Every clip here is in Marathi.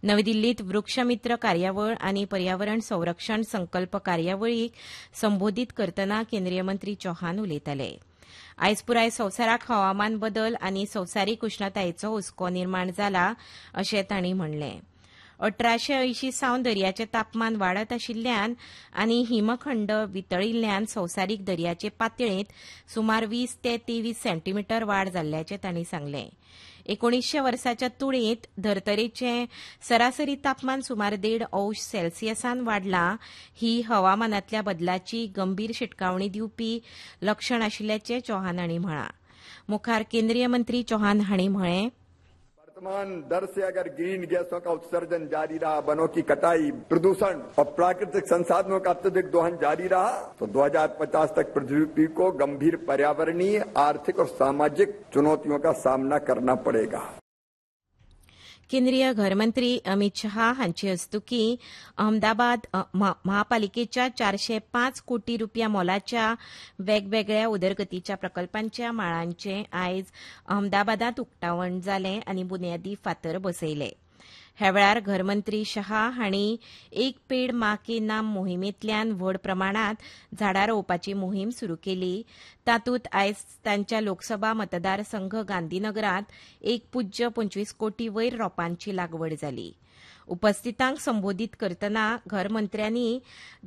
नवी दिल्लीत वृक्षमित्र कार्यावळ आनी पर्यावरण संरक्षण संकल्प कार्यावळीक संबोधीत करतना केंद्रीय मंत्री चौहान उलयताले. आयज पुराय संवसाराक हवामान बदल आनी संवसारीक उश्णतायेचो हुस्को निर्माण जाला अशें तांणी म्हणलें. 1880 सावन दर्याचें तापमान वाडत आशिल्ल्यान आनी हिमखंड वितळिल्ल्यान संवसारीक दर्याचे पातळेंत सुमार 20 ते 23 सेंटीमीटर वाड जाल्ल्याचें तांणी सांगलें. 1900 वर्साच्या तुळेंत धर्तरेचें सरासरी तापमान सुमार 1.5 अंश सेल्सियसान वाडलां. ही हवामानांतल्या बदलाची गंभीर शिटकावणी दिवपी लक्षण आशिल्ल्याचें चौहान हांणी म्हळां. मुखार केंद्रीय मंत्री चौहान हांणी म्हळें, वर्तमान दर से अगर ग्रीन गैसों का उत्सर्जन जारी रहा, वनों की कटाई, प्रदूषण और प्राकृतिक संसाधनों का अत्यधिक दोहन जारी रहा तो 2050 तक पृथ्वी को गंभीर पर्यावरणीय, आर्थिक और सामाजिक चुनौतियों का सामना करना पड़ेगा. केंद्रीय घरमंत्री अमित शहा हांचे हस्तुकी अहमदाबाद महापालिकेच्या 405 कोटी रुपया मोलाच्या वेगवेगळ्या उदरगतीच्या प्रकल्पांच्या माळांचें आयज अहमदाबादात उक्तावण जालें आनी बुन्यादी फातर बसयले. ह्या वेळार घरमंत्री शहा हांणी एक पेड मां के नाम मोहिमेंतल्यान व्हड प्रमाणांत झाडां रोवपाची मोहीम सुरू केली. तातूंत आयज तांच्या लोकसभा मतदारसंघ गांधीनगरांत 1.25 कोटी वयर रोपांची लागवड जाली. उपस्थितांक संबोधीत करतना घरमंत्र्यांनी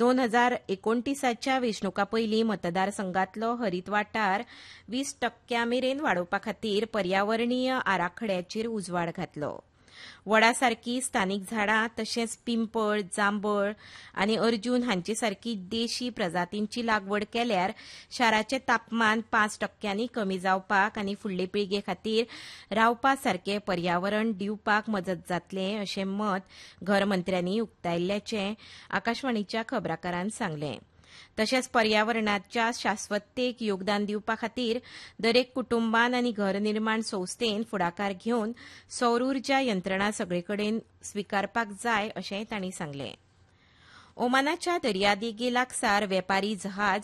2029च्या वेंचणुका पयलीं मतदारसंघांतलो हरीत वाठार 20% मेरेन वाडोवपा खातीर पर्यावरणीय आराखड्याचेर उजवाड घातलो. वडा सारकी स्थानीक झाडां तशेंच पिंपळ, जांबळ आनी अर्जून हांचे सारकी देशी प्रजातींची लागवड केल्यार शाराचें तापमान 5% कमी जावपाक आनी फुडले पिळगे खातीर रावपा सारकें पर्यावरण दिवपाक मजत जातलें अशें मत घरमंत्र्यांनी उक्तायिल्ल्याचें आकाशवाणीच्या खबराकारान सांगलें. तशेंच पर्यावरणाच्या शाश्वततेक योगदान दिवपा खातीर दरेक कुटुंबान आनी घर निर्माण संस्थेन फुडाकार घेवन सौर उर्जा यंत्रणा सगळेकडेन स्विकारपाक जाय अशेंय तांणी सांगलें. ओमानाच्या दर्यादेगे लागसार वेपारी जहाज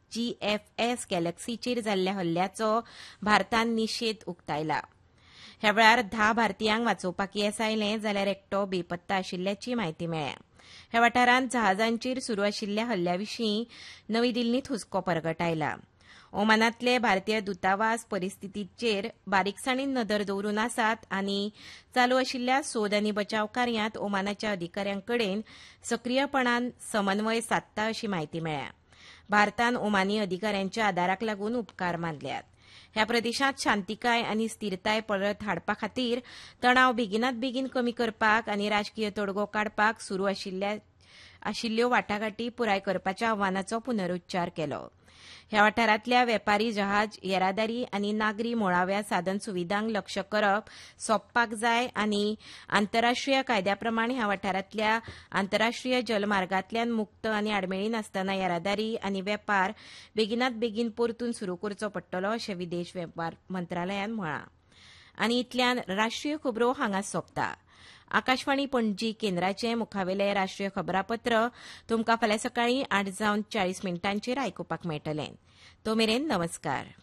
GFS गॅलक्सीचेर जाल्ल्या हल्ल्याचो भारतान निशेध उक्तायला. ह्या वेळार 10 भारतीयांक वाचोवपाक येस आयलें जाल्यार एकटो बेपत्ता आशिल्ल्याची म्हायती मेळ्ळ्या. ह्या वाठारांत जहाजांचेर सुरू आशिल्ल्या हल्ल्याविशीं नवी दिल्लींत हुस्को परगट आयला. ओमानांतले भारतीय दुतावास परिस्थितीचेर बारीकसाणीन नदर दवरून आसात आनी चालू आशिल्ल्या सोद आनी बचाव कार्यांत ओमानाच्या अधिकाऱ्यांकडेन सक्रीयपणान समन्वय सादता अशी म्हायती मेळ्ळ्या. भारतान ओमानी अधिकाऱ्यांच्या आदाराक लागून उपकार मानल्यात. ह्या प्रदेशांत शांतीकाय आनी स्थिरताय परत हाडपा खातीर तणाव बेगिनात बेगीन कमी करपाक आनी राजकीय तोडगो काडपाक सुरू आशिल्ल्यो वाटाघाटी पुराय करपाच्या आव्हानाचो पुनरुच्चार केलो. ह्या वाठारांतल्या वेपारी जहाज येरादारी आनी नागरी मुळाव्या साधन सुविधांक लक्ष करप सोंपपाक जाय आनी आंतरराष्ट्रीय कायद्या प्रमाण ह्या वाठारांतल्या आंतरराष्ट्रीय जलमार्गांतल्यान मुक्त आनी आडमेळी नासतना येरादारी आनी वेपार बेगिनात बेगीन परतून सुरू करचो पडटलो अशें विदेश वेव्हार मंत्रालयान म्हळां. आनी इतल्यान राष्ट्रीय खबरो हांगा सोंपता. आकाशवाणी पणजी केंद्राचें मुखावेलें राष्ट्रीय खबरापत्र तुमकां फाल्यां सकाळीं 8:40 आयकुपाक मेळटलें. तो मेरेन नमस्कार.